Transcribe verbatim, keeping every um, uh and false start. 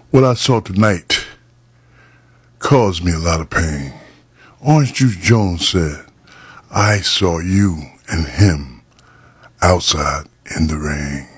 What I saw tonight caused me a lot of pain. Orange Juice Jones said, I saw you and him outside in the rain.